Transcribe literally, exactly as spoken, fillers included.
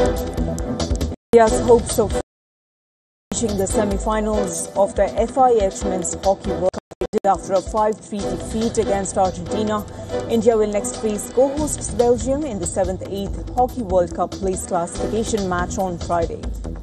India's hopes of reaching the semi-finals of the F I H Men's Hockey World Cup after a five three defeat against Argentina. India will next face co-hosts Belgium in the seventh eighth Hockey World Cup place classification match on Friday.